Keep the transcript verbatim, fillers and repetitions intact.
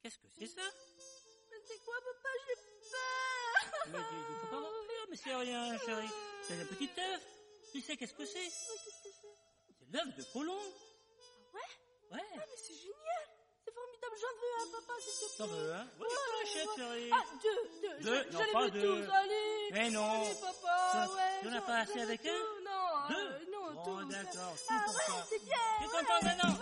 Qu'est-ce que c'est ça? Mais c'est quoi, papa? J'ai peur. Mais il faut pas avoir peur, mais c'est rien, chérie. C'est un petit œuf. Tu sais qu'est-ce que c'est? Mais qu'est-ce que c'est? C'est l'œuf de Colomb. Ah ouais? Ouais. Ah, mais c'est génial. C'est formidable. J'en veux un, papa, s'il te plaît. T'en veux un? Oui, Ouais, je l'achète, ouais. chérie. Ah, deux, deux. Deux? Je, Non, je les pas veux deux. tous, allez. Mais non. Allez, papa, Tu- ouais. tu en as j'en- pas assez j'en veux avec un? tout. Non, Deux? euh, non, Bon, tout. d'accord, tout Ah pour ouais, toi. c'est bien. Tu es ouais. content maintenant?